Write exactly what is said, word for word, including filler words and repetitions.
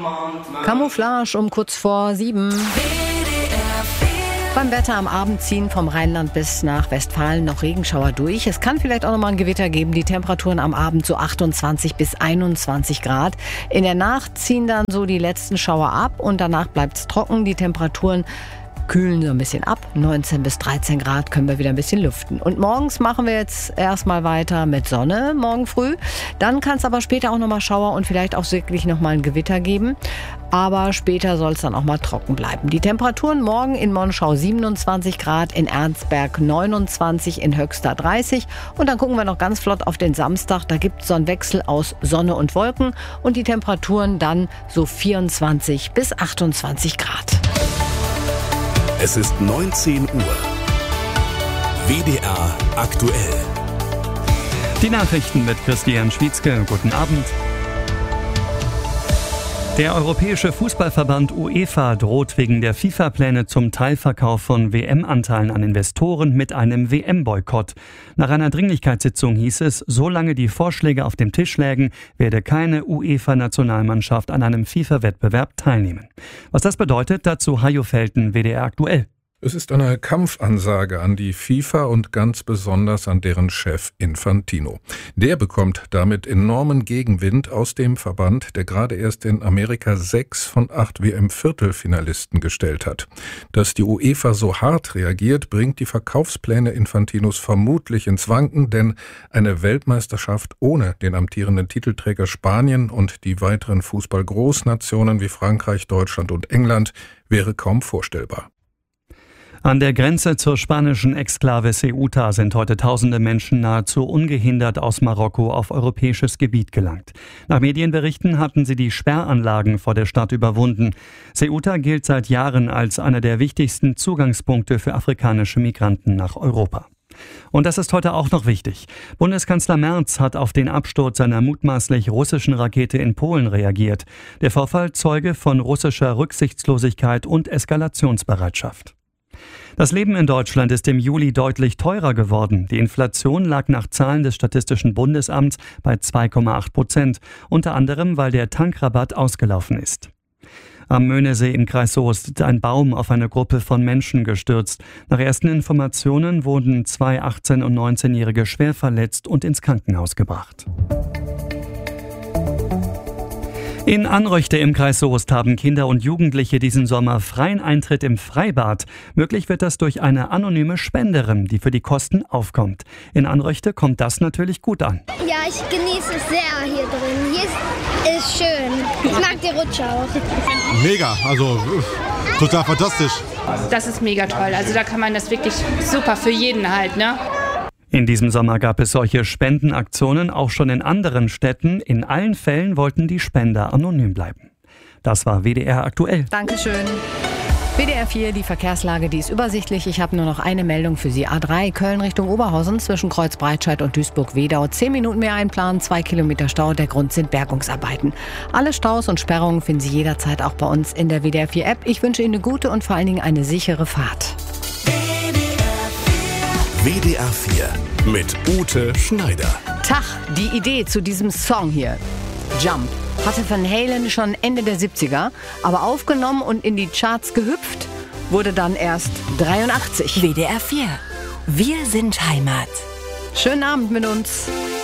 Camouflage um kurz vor sieben. Beim Wetter am Abend ziehen vom Rheinland bis nach Westfalen noch Regenschauer durch. Es kann vielleicht auch noch mal ein Gewitter geben. Die Temperaturen am Abend so achtundzwanzig bis einundzwanzig Grad. In der Nacht ziehen dann so die letzten Schauer ab und danach bleibt es trocken. Die Temperaturen kühlen so ein bisschen ab. neunzehn bis dreizehn Grad können wir wieder ein bisschen lüften. Und morgens machen wir jetzt erstmal weiter mit Sonne, morgen früh. Dann kann es aber später auch nochmal Schauer und vielleicht auch wirklich nochmal ein Gewitter geben. Aber später soll es dann auch mal trocken bleiben. Die Temperaturen morgen in Monschau siebenundzwanzig Grad, in Ernstberg neunundzwanzig, in Höxter dreißig. Und dann gucken wir noch ganz flott auf den Samstag. Da gibt es so einen Wechsel aus Sonne und Wolken. Und die Temperaturen dann so vierundzwanzig bis achtundzwanzig Grad. Es ist neunzehn Uhr. W D R aktuell. Die Nachrichten mit Christian Schwietzke. Guten Abend. Der Europäische Fußballverband UEFA droht wegen der FIFA-Pläne zum Teilverkauf von W M-Anteilen an Investoren mit einem W M-Boykott. Nach einer Dringlichkeitssitzung hieß es, solange die Vorschläge auf dem Tisch lägen, werde keine UEFA-Nationalmannschaft an einem FIFA-Wettbewerb teilnehmen. Was das bedeutet, dazu Hajo Felten, W D R aktuell. Es ist eine Kampfansage an die FIFA und ganz besonders an deren Chef Infantino. Der bekommt damit enormen Gegenwind aus dem Verband, der gerade erst in Amerika sechs von acht W M-Viertelfinalisten gestellt hat. Dass die UEFA so hart reagiert, bringt die Verkaufspläne Infantinos vermutlich ins Wanken, denn eine Weltmeisterschaft ohne den amtierenden Titelträger Spanien und die weiteren Fußball-Großnationen wie Frankreich, Deutschland und England wäre kaum vorstellbar. An der Grenze zur spanischen Exklave Ceuta sind heute tausende Menschen nahezu ungehindert aus Marokko auf europäisches Gebiet gelangt. Nach Medienberichten hatten sie die Sperranlagen vor der Stadt überwunden. Ceuta gilt seit Jahren als einer der wichtigsten Zugangspunkte für afrikanische Migranten nach Europa. Und das ist heute auch noch wichtig. Bundeskanzler Merz hat auf den Absturz seiner mutmaßlich russischen Rakete in Polen reagiert. Der Vorfall zeuge von russischer Rücksichtslosigkeit und Eskalationsbereitschaft. Das Leben in Deutschland ist im Juli deutlich teurer geworden. Die Inflation lag nach Zahlen des Statistischen Bundesamts bei zwei Komma acht Prozent, unter anderem, weil der Tankrabatt ausgelaufen ist. Am Möhnesee im Kreis Soest ist ein Baum auf eine Gruppe von Menschen gestürzt. Nach ersten Informationen wurden zwei achtzehn- und neunzehnjährige schwer verletzt und ins Krankenhaus gebracht. In Anröchte im Kreis Soest haben Kinder und Jugendliche diesen Sommer freien Eintritt im Freibad. Möglich wird das durch eine anonyme Spenderin, die für die Kosten aufkommt. In Anröchte kommt das natürlich gut an. Ja, ich genieße es sehr hier drin. Hier ist, ist schön. Ich mag die Rutsche auch. Mega, also total fantastisch. Das ist mega toll. Also da kann man das wirklich super für jeden halt, ne? In diesem Sommer gab es solche Spendenaktionen auch schon in anderen Städten. In allen Fällen wollten die Spender anonym bleiben. Das war W D R aktuell. Dankeschön. W D R vier, die Verkehrslage, die ist übersichtlich. Ich habe nur noch eine Meldung für Sie. A drei, Köln Richtung Oberhausen zwischen Kreuzbreitscheid und Duisburg-Wedau. Zehn Minuten mehr einplanen, zwei Kilometer Stau. Der Grund sind Bergungsarbeiten. Alle Staus und Sperrungen finden Sie jederzeit auch bei uns in der W D R vier App. Ich wünsche Ihnen eine gute und vor allen Dingen eine sichere Fahrt. W D R vier mit Ute Schneider. Tach, die Idee zu diesem Song hier, Jump, hatte Van Halen schon Ende der siebziger, aber aufgenommen und in die Charts gehüpft wurde dann erst dreiundachtzig. W D R vier. Wir sind Heimat. Schönen Abend mit uns.